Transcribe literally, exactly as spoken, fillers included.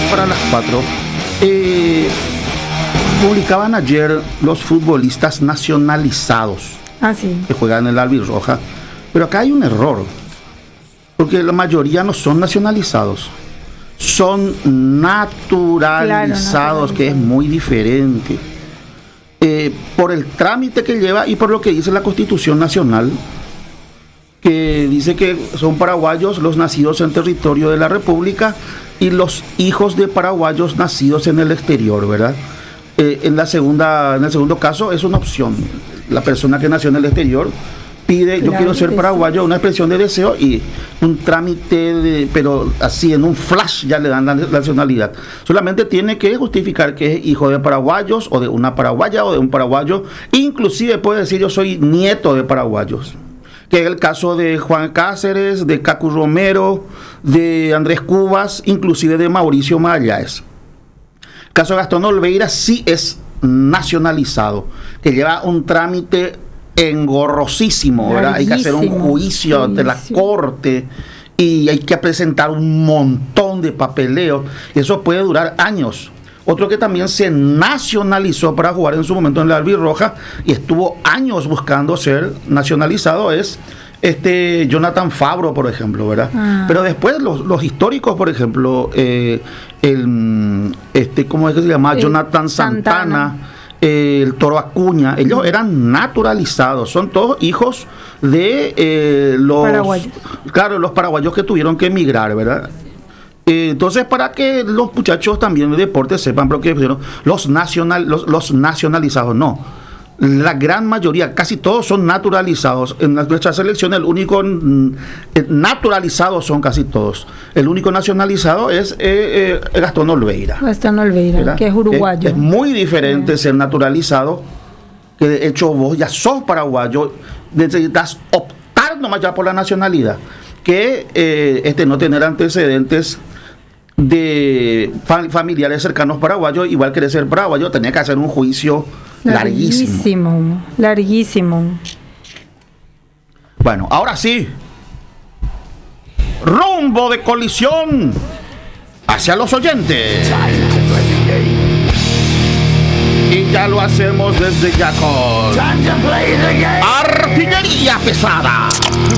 para las cuatro. Eh, publicaban ayer los futbolistas nacionalizados Ah, sí. que juegan en el Albirroja, pero acá hay un error, porque la mayoría no son nacionalizados, son naturalizados, claro, que es muy diferente. Eh, por el trámite que lleva y por lo que dice la Constitución Nacional, que dice que son paraguayos los nacidos en territorio de la República y los hijos de paraguayos nacidos en el exterior, ¿verdad? Eh, en la segunda, en el segundo caso es una opción. La persona que nació en el exterior pide, claro, yo quiero ser paraguayo, una expresión de deseo y un trámite, de, pero así en un flash ya le dan la nacionalidad. Solamente tiene que justificar que es hijo de paraguayos o de una paraguaya o de un paraguayo. Inclusive puede decir yo soy nieto de paraguayos, que es el caso de Juan Cáceres, de Cacu Romero, de Andrés Cubas, inclusive de Mauricio Magalláez. El caso de Gastón Olveira sí es nacionalizado, que lleva un trámite engorrosísimo, ¿verdad? Hay que hacer un juicio ante la corte y hay que presentar un montón de papeleo. Eso puede durar años. Otro que también se nacionalizó para jugar en su momento en la Albirroja y estuvo años buscando ser nacionalizado es este Jonathan Fabro, por ejemplo, ¿verdad? Ah. Pero después los, los históricos, por ejemplo, eh, el este ¿cómo es que se llama? Eh, Jonathan Santana, Santana. Eh, el Toro Acuña, ellos eran naturalizados, son todos hijos de eh, los paraguayos. Claro, los paraguayos que tuvieron que emigrar, ¿verdad? Eh, entonces, para que los muchachos también de deporte sepan, porque los, nacional, los, los nacionalizados, no. La gran mayoría, casi todos son naturalizados. En nuestra selección, el único mm, naturalizado son casi todos. El único nacionalizado es eh, eh, Gastón Olveira. Gastón Olveira, ¿verdad? Que es uruguayo. Es, es muy diferente, sí, ser naturalizado, que de hecho vos ya sos paraguayo, necesitas optar nomás ya por la nacionalidad, que eh, este, no tener antecedentes de fam- familiares cercanos paraguayos. Igual que de ser paraguayo, tenía que hacer un juicio larguísimo. Larguísimo, larguísimo. Bueno, ahora sí, rumbo de colisión hacia los oyentes. Y ya lo hacemos desde ya con Artillería Pesada.